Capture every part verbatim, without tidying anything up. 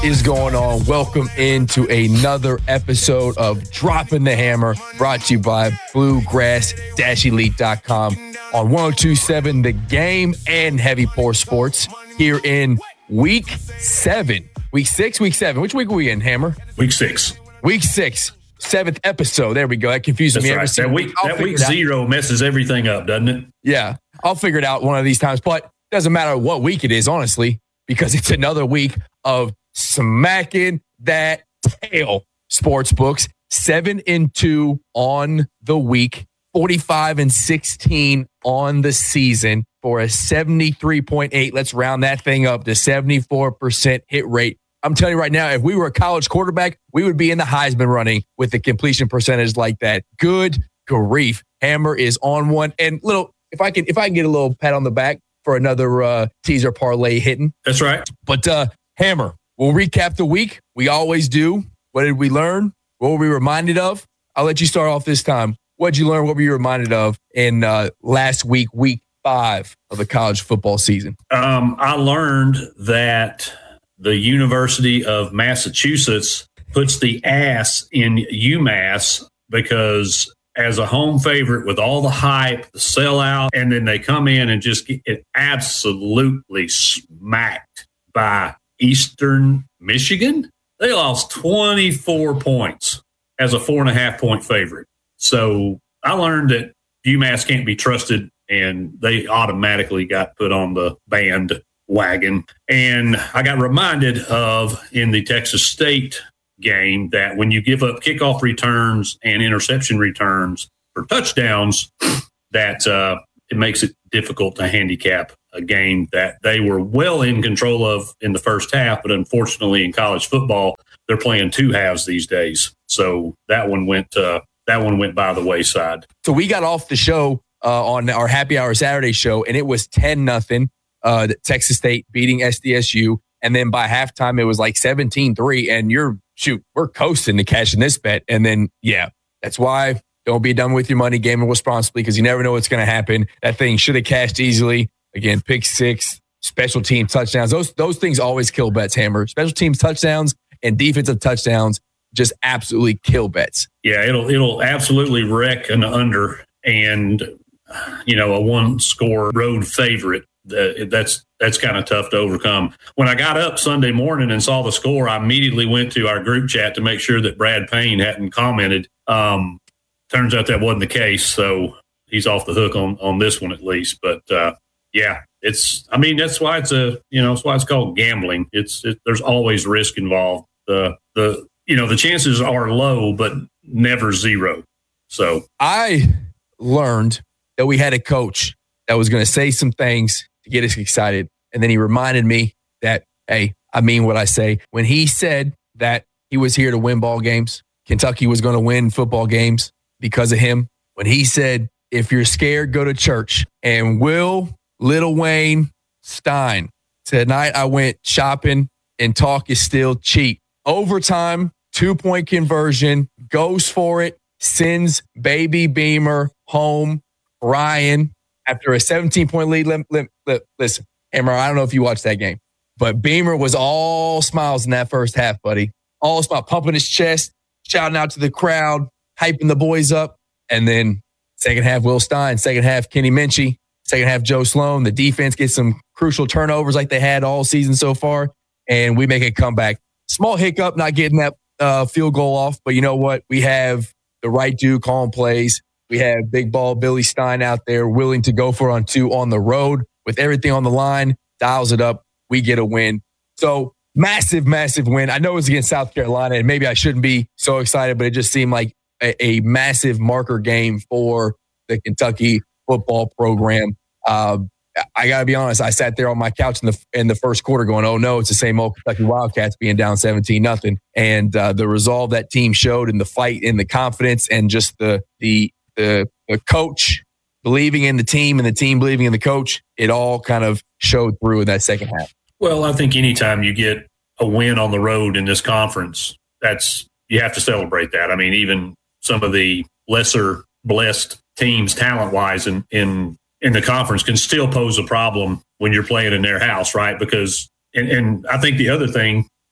is going on? Welcome into another episode of Dropping the Hammer, brought to you by bluegrass elite dot com on one oh two point seven The Game and Heavy Pour Sports here in week seven. Week six, week seven. Which week are we in, Hammer? Week six. Week six. Seventh episode. There we go. That confuses That's me right. every That week, that week zero messes everything up, doesn't it? Yeah. I'll figure it out one of these times, but it doesn't matter what week it is, honestly, because it's another week of smacking that tail. Sports books, seven and two on the week, forty-five and sixteen on the season for a seventy-three point eight. Let's round that thing up to seventy-four percent hit rate. I'm telling you right now, if we were a college quarterback, we would be in the Heisman running with a completion percentage like that. Good grief. Hammer is on one. And little, if I can, if I can get a little pat on the back for another uh, teaser parlay hitting. That's right. But uh, Hammer, we'll recap the week. We always do. What did we learn? What were we reminded of? I'll let you start off this time. What did you learn? What were you reminded of in uh, last week, week five of the college football season? Um, I learned that the University of Massachusetts puts the ass in UMass because as a home favorite with all the hype, the sellout, and then they come in and just get absolutely smacked by Eastern Michigan. They lost twenty-four points as a four and a half point favorite. So I learned that UMass can't be trusted, and they automatically got put on the band wagon. And I got reminded of in the Texas State game that when you give up kickoff returns and interception returns for touchdowns, that uh, it makes it difficult to handicap a game that they were well in control of in the first half. But unfortunately, in college football, they're playing two halves these days. So that one went uh, that one went by the wayside. So we got off the show uh, on our Happy Hour Saturday show, and it was ten nothing. Uh, Texas State beating S D S U. And then by halftime, it was like seventeen three. And you're, shoot, we're coasting to cashing this bet. And then, yeah, that's why don't be done with your money, gaming responsibly, because you never know what's going to happen. That thing should have cashed easily. Again, pick six, special team touchdowns. Those, those things always kill bets, Hammer. Special teams touchdowns and defensive touchdowns just absolutely kill bets. Yeah, it'll it'll absolutely wreck an under and, you know, a one-score road favorite. Uh, that's that's kind of tough to overcome. When I got up Sunday morning and saw the score, I immediately went to our group chat to make sure that Brad Payne hadn't commented. Um, turns out that wasn't the case, so he's off the hook on, on this one at least. But uh, yeah, it's. I mean, that's why it's a you know that's why it's called gambling. It's it, there's always risk involved. The the you know the chances are low, but never zero. So I learned that we had a coach that was going to say some things to get us excited. And then he reminded me that, hey, I mean what I say. When he said that he was here to win ball games, Kentucky was going to win football games because of him. When he said, if you're scared, go to church. And Will Little Wayne Stein, tonight I went shopping and talk is still cheap. Overtime, two-point conversion, goes for it, sends baby Beamer home. Ryan, after a seventeen-point lead, let, let, let, listen, Hammer, I don't know if you watched that game, but Beamer was all smiles in that first half, buddy. All smiles, pumping his chest, shouting out to the crowd, hyping the boys up. And then second half, Will Stein. Second half, Kenny Minchie. Second half, Joe Sloan. The defense gets some crucial turnovers like they had all season so far, and we make a comeback. Small hiccup not getting that uh, field goal off, but you know what? We have the right dude calling plays. We have big ball Billy Stein out there willing to go for it on two on the road with everything on the line, dials it up. We get a win. So massive, massive win. I know it was against South Carolina, and maybe I shouldn't be so excited, but it just seemed like a, a massive marker game for the Kentucky football program. Uh, I got to be honest. I sat there on my couch in the in the first quarter going, oh, no, it's the same old Kentucky Wildcats being down seventeen nothing. And uh, the resolve that team showed and the fight and the confidence and just the the The, the coach believing in the team and the team believing in the coach, it all kind of showed through in that second half. Well, I think anytime you get a win on the road in this conference, that's you have to celebrate that. I mean, even some of the lesser blessed teams talent-wise in, in, in the conference can still pose a problem when you're playing in their house, right? Because, and, and I think the other thing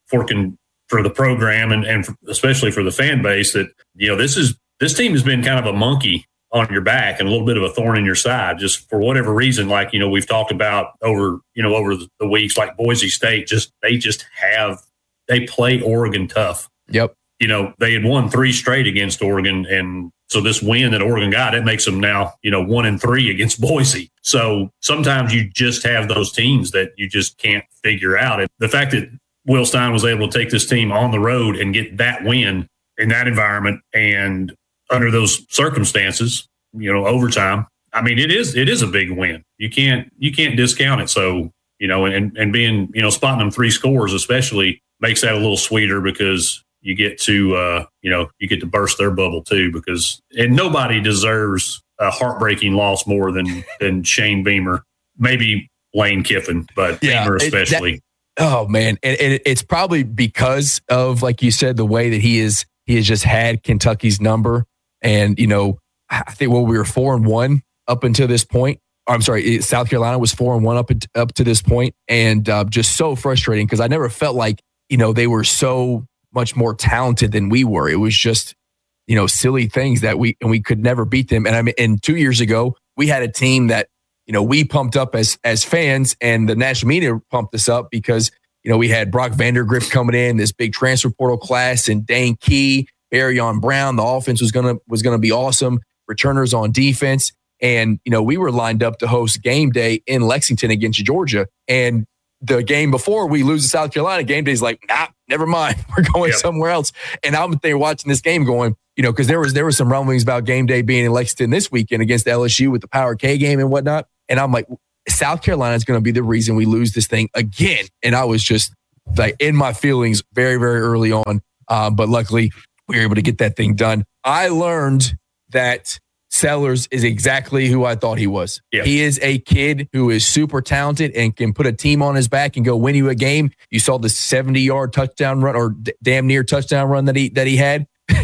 for con, for the program and, and for, especially for the fan base that, you know, this is this team has been kind of a monkey on your back and a little bit of a thorn in your side, just for whatever reason. Like, you know, we've talked about over, you know, over the weeks, like Boise State, just, they just have, they play Oregon tough. Yep. You know, they had won three straight against Oregon. And so this win that Oregon got, it makes them now, you know, one and three against Boise. So sometimes you just have those teams that you just can't figure out. And the fact that Will Stein was able to take this team on the road and get that win in that environment and under those circumstances, you know, overtime, I mean, it is, it is a big win. You can't, you can't discount it. So, you know, and, and being, you know, spotting them three scores, especially makes that a little sweeter because you get to, uh, you know, you get to burst their bubble too, because, and nobody deserves a heartbreaking loss more than, than Shane Beamer, maybe Lane Kiffin, but yeah, Beamer especially. It, that, oh man. And, and it's probably because of, like you said, the way that he is, he has just had Kentucky's number. And, you know, I think well, we were four and one up until this point. I'm sorry, South Carolina was four and one up up to this point, and uh, just so frustrating because I never felt like, you know, they were so much more talented than we were. It was just, you know, silly things that we and we could never beat them. And I mean, and two years ago we had a team that, you know, we pumped up as as fans, and the national media pumped us up because, you know, we had Brock Vandergrift coming in, this big transfer portal class, and Dane Key, Barryon Brown. The offense was gonna was gonna be awesome. Returners on defense, and you know we were lined up to host game day in Lexington against Georgia. And the game before we lose to South Carolina, game day's like, nah, never mind, we're going yep. somewhere else. And I'm there watching this game, going, you know, because there was there was some rumblings about game day being in Lexington this weekend against L S U with the Power K game and whatnot. And I'm like, South Carolina is going to be the reason we lose this thing again. And I was just like in my feelings very very early on, um, but luckily we were able to get that thing done. I learned that Sellers is exactly who I thought he was. Yeah. He is a kid who is super talented and can put a team on his back and go win you a game. You saw the seventy-yard touchdown run or d- damn near touchdown run that he that he had.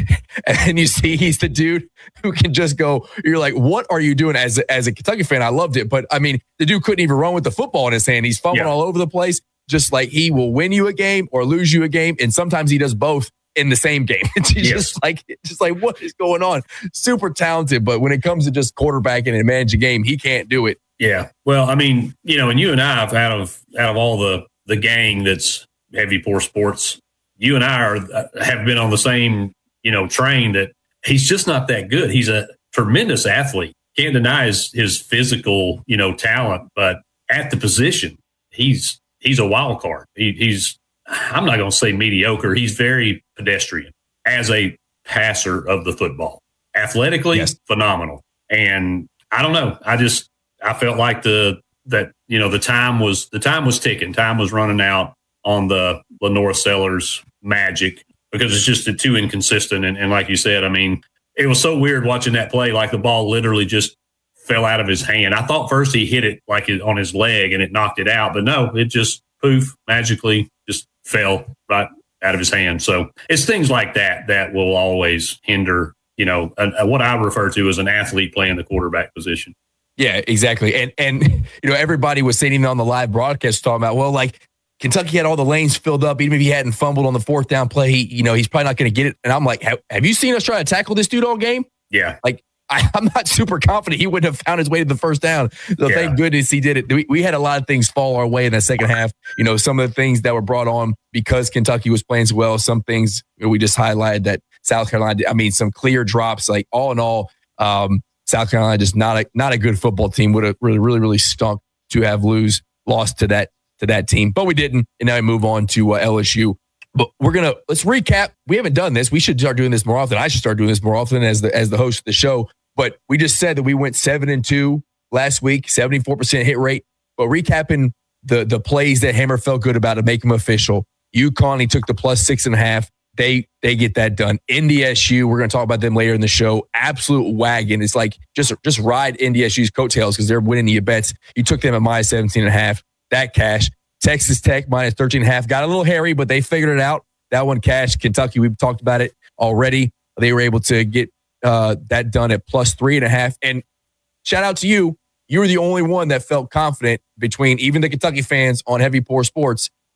And you see he's the dude who can just go, you're like, what are you doing? As a, as a Kentucky fan, I loved it. But, I mean, the dude couldn't even run with the football in his hand. He's fumbling yeah. all over the place. Just like he will win you a game or lose you a game. And sometimes he does both in the same game. It's yes. just like, just like, what is going on? Super talented, but when it comes to just quarterbacking and managing a game, he can't do it. Yeah. Well, I mean, you know, and you and I have out of out of all the the gang that's Heavy Pour Sports, you and I are have been on the same, you know, train that he's just not that good. He's a tremendous athlete. Can't deny his his physical, you know, talent, but at the position, he's he's a wild card. He, he's I'm not going to say mediocre. He's very pedestrian as a passer of the football. Athletically, yes. phenomenal. And I don't know. I just I felt like the that you know the time was the time was ticking. Time was running out on the Lenore Sellers magic because it's just too inconsistent. And, and like you said, I mean, it was so weird watching that play. Like the ball literally just fell out of his hand. I thought first he hit it like it, on his leg and it knocked it out, but no, it just poof magically just fell right out of his hand. So it's things like that that will always hinder, you know, a, a, what I refer to as an athlete playing the quarterback position. Yeah, exactly. And, and you know, everybody was sitting on the live broadcast talking about, well, like Kentucky had all the lanes filled up. Even if he hadn't fumbled on the fourth down play, he, you know, he's probably not going to get it. And I'm like, have, have you seen us try to tackle this dude all game? Yeah. Like, I, I'm not super confident he wouldn't have found his way to the first down. So yeah. Thank goodness he did it. We, we had a lot of things fall our way in the second half. You know, some of the things that were brought on because Kentucky was playing so well. Some things you know, we just highlighted that South Carolina did. I mean, some clear drops. Like all in all, um, South Carolina just not a not a good football team. Would have really, really, really stunk to have lose lost to that to that team, but we didn't. And now we move on to uh, L S U. But we're gonna let's recap. We haven't done this. We should start doing this more often. I should start doing this more often as the as the host of the show. But we just said that we went seven and two last week, seventy-four percent hit rate. But recapping the the plays that Hammer felt good about to make them official. UConn, he took the plus six and a half. They they get that done. Indy S U, we're going to talk about them later in the show. Absolute wagon. It's like just just ride Indy S U's coattails because they're winning your bets. You took them at minus seventeen and a half. That cash. Texas Tech minus thirteen and a half. Got a little hairy, but they figured it out. That one cash. Kentucky, we've talked about it already. They were able to get uh, that done at plus three and a half. And shout out to you. You were the only one that felt confident between even the Kentucky fans on Heavy Pour Sports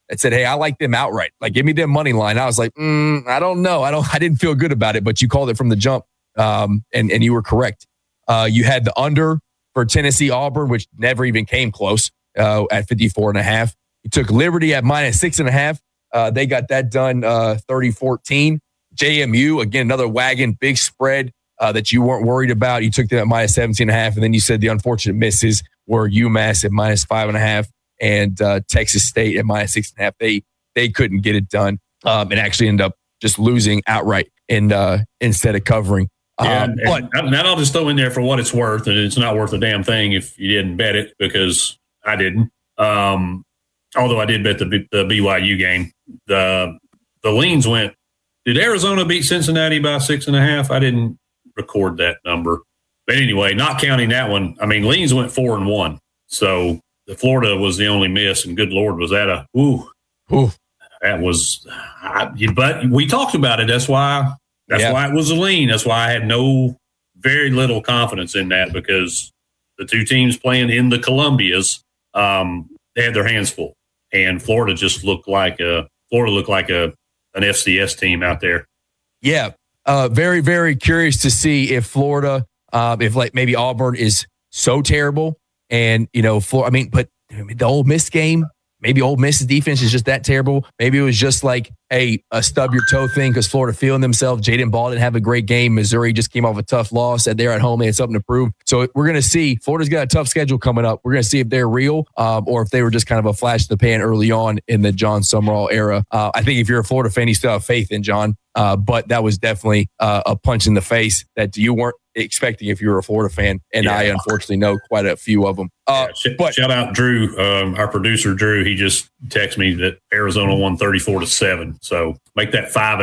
that said, hey, I like them outright. Like, give me them money line. I was like, mm, I don't know. I don't. I didn't feel good about it, but you called it from the jump, um, and, and you were correct. Uh, you had the under for Tennessee Auburn, which never even came close uh, at fifty-four and a half. You took Liberty at minus six and a half. Uh, they got that done uh, thirty fourteen. J M U, again, another wagon, big spread uh, that you weren't worried about. You took them at minus seventeen and a half. And then you said the unfortunate misses were UMass at minus five and a half and uh, Texas State at minus six and a half. They they couldn't get it done um, and actually end up just losing outright and uh, instead of covering. Yeah, um, but and I'll just throw in there for what it's worth, and it's not worth a damn thing if you didn't bet it, because I didn't. Um, although I did bet the, the B Y U game. The the leans went. Did Arizona beat Cincinnati by six and a half? I didn't record that number, but anyway, not counting that one. I mean, leans went four and one. So the Florida was the only miss, and good Lord, was that a ooh, ooh. That was. I, but we talked about it. That's why. That's yeah. why it was a lean. That's why I had no, very little confidence in that, because the two teams playing in the Columbias, um, they had their hands full, and Florida just looked like a Florida looked like a an F C S team out there. Yeah, uh, very very curious to see if Florida, uh, if like maybe Auburn is so terrible, and you know, Florida. I mean, but I mean, the Ole Miss game. Maybe Ole Miss's defense is just that terrible. Maybe it was just like a, a stub your toe thing because Florida feeling themselves. Jaden Ball didn't have a great game. Missouri just came off a tough loss. Said they're at home. They had something to prove. So we're going to see. Florida's got a tough schedule coming up. We're going to see if they're real um, or if they were just kind of a flash in the pan early on in the John Summerall era. Uh, I think if you're a Florida fan, you still have faith in John. Uh, but that was definitely uh, a punch in the face that you weren't expecting if you were a Florida fan. And yeah. I unfortunately know quite a few of them. Uh, yeah, sh- but shout out Drew, um, our producer Drew. He just texted me that Arizona won thirty-four to seven. So make that five